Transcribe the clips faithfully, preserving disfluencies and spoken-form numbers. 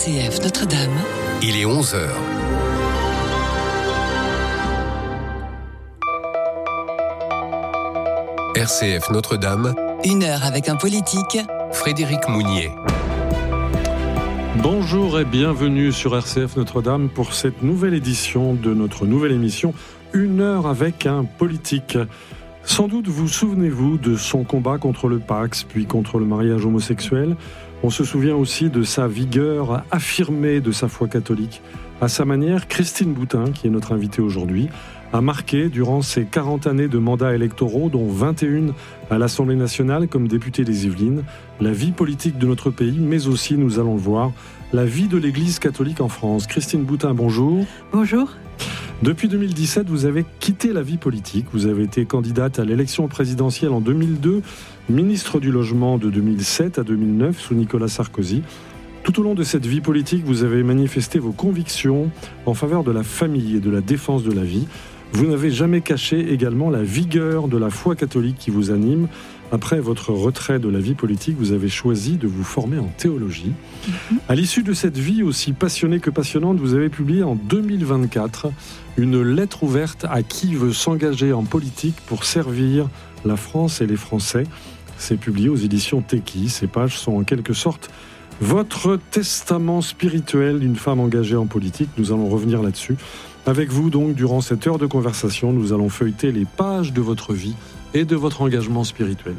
C F Notre-Dame. Il est onze heures. R C F Notre-Dame. Une heure avec un politique. Frédéric Mounier. Bonjour et bienvenue sur R C F Notre-Dame pour cette nouvelle édition de notre nouvelle émission Une heure avec un politique. Sans doute vous souvenez-vous de son combat contre le Pacs, puis contre le mariage homosexuel. On se souvient aussi de sa vigueur affirmée de sa foi catholique. À sa manière, Christine Boutin, qui est notre invitée aujourd'hui, a marqué durant ses quarante années de mandats électoraux, dont vingt et une à l'Assemblée nationale comme députée des Yvelines, la vie politique de notre pays, mais aussi, nous allons le voir, la vie de l'Église catholique en France. Christine Boutin, bonjour. Bonjour. Depuis deux mille dix-sept, vous avez quitté la vie politique. Vous avez été candidate à l'élection présidentielle en deux mille deux, ministre du Logement de deux mille sept à deux mille neuf sous Nicolas Sarkozy. Tout au long de cette vie politique, vous avez manifesté vos convictions en faveur de la famille et de la défense de la vie. Vous n'avez jamais caché également la vigueur de la foi catholique qui vous anime. Après votre retrait de la vie politique, vous avez choisi de vous former en théologie. Mm-hmm. À l'issue de cette vie aussi passionnée que passionnante, vous avez publié en deux mille vingt-quatre une lettre ouverte à qui veut s'engager en politique pour servir la France et les Français. C'est publié aux éditions Teki. Ces pages sont en quelque sorte votre testament spirituel d'une femme engagée en politique. Nous allons revenir là-dessus. Avec vous donc, durant cette heure de conversation, nous allons feuilleter les pages de votre vie et de votre engagement spirituel.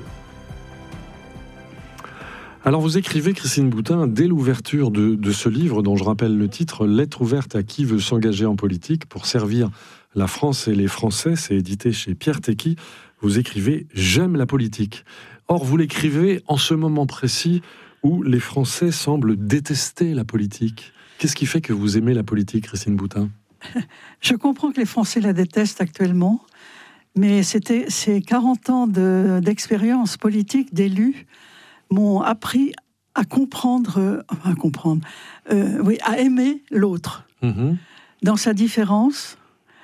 Alors vous écrivez, Christine Boutin, dès l'ouverture de, de ce livre, dont je rappelle le titre, « Lettre ouverte à qui veut s'engager en politique pour servir la France et les Français », c'est édité chez Pierre Teki, vous écrivez « J'aime la politique ». Or, vous l'écrivez en ce moment précis où les Français semblent détester la politique. Qu'est-ce qui fait que vous aimez la politique, Christine Boutin ? Je comprends que les Français la détestent actuellement, mais c'était ces quarante ans de, d'expérience politique, d'élu, m'ont appris à comprendre, à comprendre, euh, oui, à aimer l'autre, mmh. dans sa différence,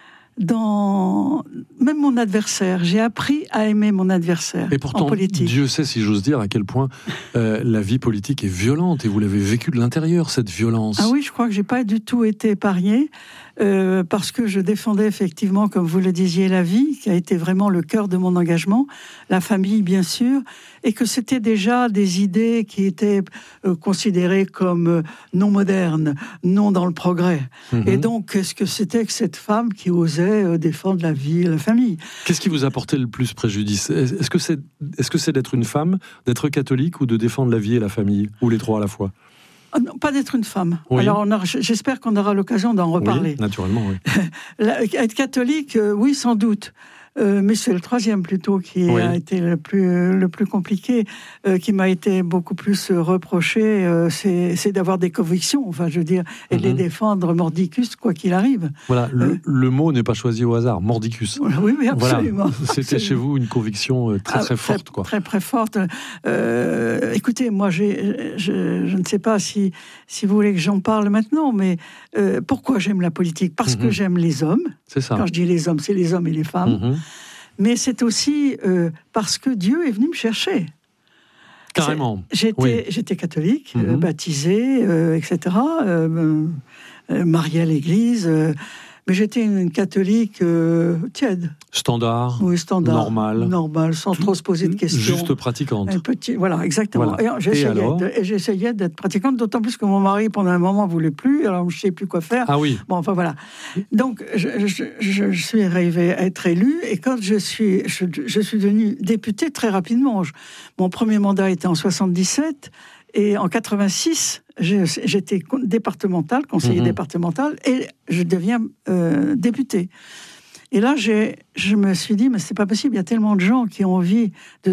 dans même mon adversaire. J'ai appris à aimer mon adversaire. Et pourtant, en politique. Dieu sait, si j'ose dire, à quel point euh, la vie politique est violente, et vous l'avez vécu de l'intérieur, cette violence. Ah oui, je crois que j'ai pas du tout été épargnée, euh, parce que je défendais effectivement, comme vous le disiez, la vie, qui a été vraiment le cœur de mon engagement, la famille bien sûr, et que c'était déjà des idées qui étaient euh, considérées comme euh, non modernes, non dans le progrès. Mmh. Et donc, qu'est-ce que c'était que cette femme qui osait euh, défendre la vie et la famille ? Qu'est-ce qui vous a porté le plus préjudice ? Est-ce que c'est, est-ce que c'est d'être une femme, d'être catholique, ou de défendre la vie et la famille, ou les trois à la fois ? Oh non, pas d'être une femme. Oui. Alors, on a, j'espère qu'on aura l'occasion d'en reparler. Oui, naturellement, oui. Être catholique, euh, oui, sans doute. Euh, mais c'est le troisième plutôt qui oui. a été le plus, le plus compliqué, euh, qui m'a été beaucoup plus reproché, euh, c'est, c'est d'avoir des convictions, enfin je veux dire, et mm-hmm. de les défendre mordicus, quoi qu'il arrive. Voilà, le, euh, le mot n'est pas choisi au hasard, mordicus. Oui, oui, absolument. Voilà. C'était absolument. Chez vous une conviction très très ah, forte. Très, quoi. très très forte. Euh, écoutez, moi j'ai, je, je ne sais pas si, si vous voulez que j'en parle maintenant, mais euh, pourquoi j'aime la politique ? Parce mm-hmm. que j'aime les hommes. C'est ça. Quand je dis les hommes, c'est les hommes et les femmes. Mm-hmm. Mais c'est aussi euh, parce que Dieu est venu me chercher. Carrément. C'est, j'étais, oui. j'étais catholique, mm-hmm. euh, baptisée, euh, et cetera, euh, euh, mariée à l'église, euh, mais j'étais une catholique euh, tiède. Standard, oui, standard, normal. Normal, sans trop se poser de questions. Juste pratiquante. Un petit, voilà, exactement. Voilà. Et, j'essayais, et, alors de, et j'essayais d'être pratiquante, d'autant plus que mon mari, pendant un moment, ne voulait plus, alors je ne sais plus quoi faire. Ah oui. Bon, enfin voilà. Donc, je, je, je, je suis arrivée à être élue, et quand je suis, je, je suis devenue députée très rapidement. Je, mon premier mandat était en soixante-dix-sept, et en quatre-vingt-six, je, j'étais départementale, conseiller mmh. départemental, et je deviens euh, députée. Et là, j'ai, je me suis dit, mais c'est pas possible, il y a tellement de gens qui ont envie de